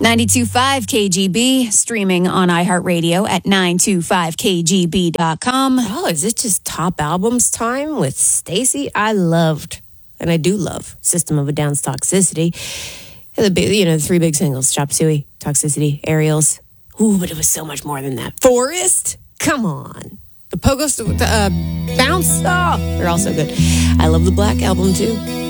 92.5 KGB, streaming on iHeartRadio at 925kgb.com. Oh, is it just top albums time with Stacey? I loved, and I do love, System of a Down's Toxicity. The three big singles, Chop Suey, Toxicity, Aerials. Ooh, but it was so much more than that. Forest? Come on. The Pogo Bounce? Oh, they're all so good. I love the Black album, too.